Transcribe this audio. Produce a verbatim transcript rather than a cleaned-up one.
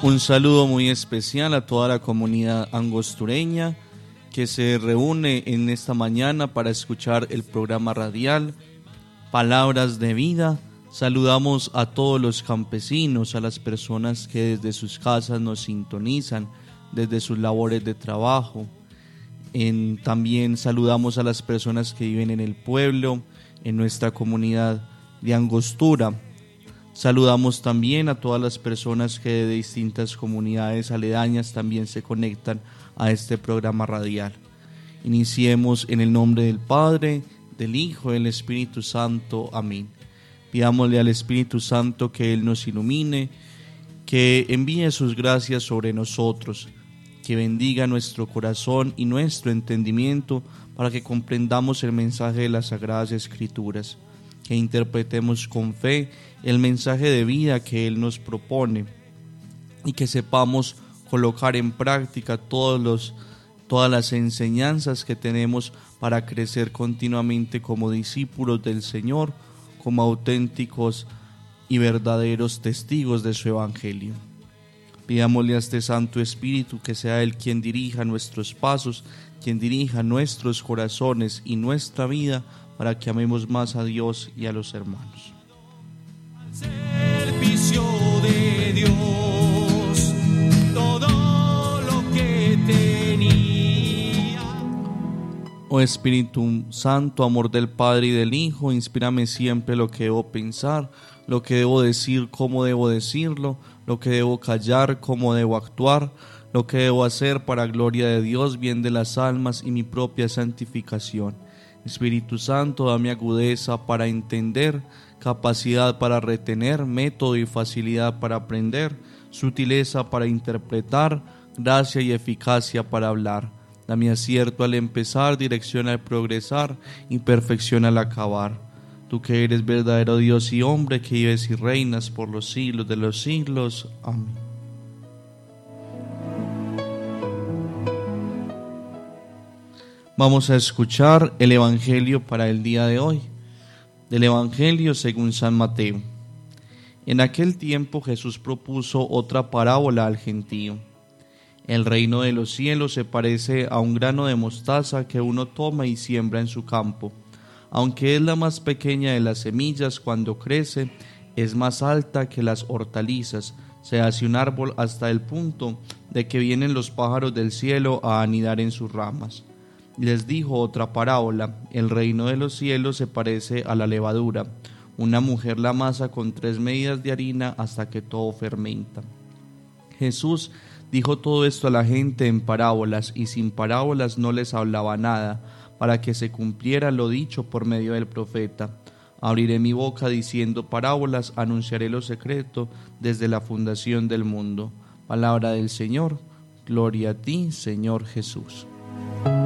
Un saludo muy especial a toda la comunidad angostureña que se reúne en esta mañana para escuchar el programa radial Palabras de Vida. Saludamos a todos los campesinos, a las personas que desde sus casas nos sintonizan, desde sus labores de trabajo. En, también saludamos a las personas que viven en el pueblo, en nuestra comunidad de Angostura. Saludamos también a todas las personas que de distintas comunidades aledañas también se conectan a este programa radial. Iniciemos en el nombre del Padre, del Hijo y del Espíritu Santo. Amén. Pidámosle al Espíritu Santo que Él nos ilumine, que envíe sus gracias sobre nosotros, que bendiga nuestro corazón y nuestro entendimiento para que comprendamos el mensaje de las Sagradas Escrituras, que interpretemos con fe el mensaje de vida que Él nos propone y que sepamos colocar en práctica todos los, todas las enseñanzas que tenemos para crecer continuamente como discípulos del Señor, como auténticos y verdaderos testigos de su Evangelio. Pidámosle a este Santo Espíritu que sea Él quien dirija nuestros pasos, quien dirija nuestros corazones y nuestra vida, para que amemos más a Dios y a los hermanos. Servicio de Dios, todo lo que tenía. Oh Espíritu Santo, amor del Padre y del Hijo, inspírame siempre lo que debo pensar, lo que debo decir, cómo debo decirlo, lo que debo callar, cómo debo actuar, lo que debo hacer para gloria de Dios, bien de las almas y mi propia santificación. Espíritu Santo, dame agudeza para entender, capacidad para retener, método y facilidad para aprender, sutileza para interpretar, gracia y eficacia para hablar. Dame acierto al empezar, dirección al progresar y perfección al acabar. Tú que eres verdadero Dios y hombre, que vives y reinas por los siglos de los siglos. Amén. Vamos a escuchar el Evangelio para el día de hoy, del Evangelio según San Mateo. En aquel tiempo Jesús propuso otra parábola al gentío. El reino de los cielos se parece a un grano de mostaza que uno toma y siembra en su campo. Aunque es la más pequeña de las semillas, cuando crece es más alta que las hortalizas, se hace un árbol hasta el punto de que vienen los pájaros del cielo a anidar en sus ramas. Les dijo otra parábola: el reino de los cielos se parece a la levadura. Una mujer la amasa con tres medidas de harina hasta que todo fermenta. Jesús dijo todo esto a la gente en parábolas, y sin parábolas no les hablaba nada, para que se cumpliera lo dicho por medio del profeta: abriré mi boca diciendo parábolas, anunciaré lo secreto desde la fundación del mundo. Palabra del Señor. Gloria a ti, Señor Jesús.